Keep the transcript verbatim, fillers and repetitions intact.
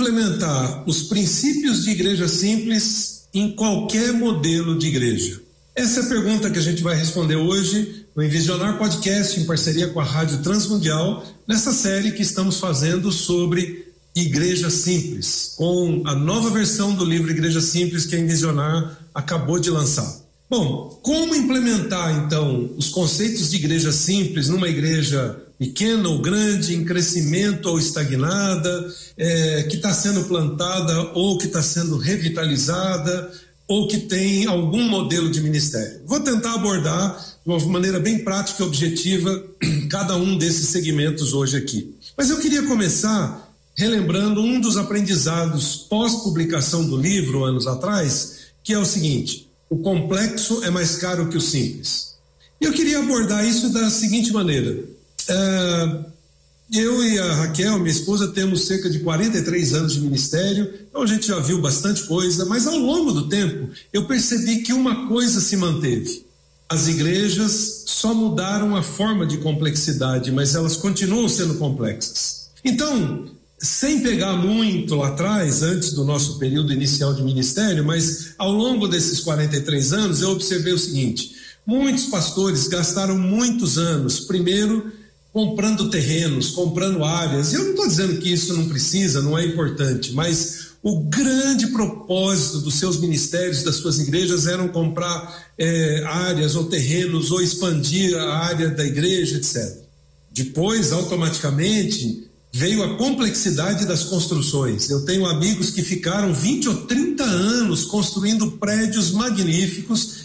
implementar os princípios de igreja simples em qualquer modelo de igreja? Essa é a pergunta que a gente vai responder hoje no Envisionar Podcast, em parceria com a Rádio Transmundial, nessa série que estamos fazendo sobre Igreja Simples, com a nova versão do livro Igreja Simples que a Envisionar acabou de lançar. Bom, como implementar então os conceitos de igreja simples numa igreja pequena ou grande, em crescimento ou estagnada, é, que está sendo plantada ou que está sendo revitalizada, ou que tem algum modelo de ministério? Vou tentar abordar de uma maneira bem prática e objetiva cada um desses segmentos hoje aqui. Mas eu queria começar relembrando um dos aprendizados pós-publicação do livro, anos atrás, que é o seguinte: o complexo é mais caro que o simples. E eu queria abordar isso da seguinte maneira. Uh, eu e a Raquel, minha esposa, temos cerca de quarenta e três anos de ministério, então a gente já viu bastante coisa, mas ao longo do tempo eu percebi que uma coisa se manteve: as igrejas só mudaram a forma de complexidade, mas elas continuam sendo complexas. Então, sem pegar muito lá atrás, antes do nosso período inicial de ministério, mas ao longo desses quarenta e três anos eu observei o seguinte: muitos pastores gastaram muitos anos, primeiro, comprando terrenos, comprando áreas. E eu não estou dizendo que isso não precisa, não é importante, mas o grande propósito dos seus ministérios, das suas igrejas, eram comprar é, áreas ou terrenos ou expandir a área da igreja, etcétera. Depois, automaticamente, veio a complexidade das construções. Eu tenho amigos que ficaram vinte ou trinta anos construindo prédios magníficos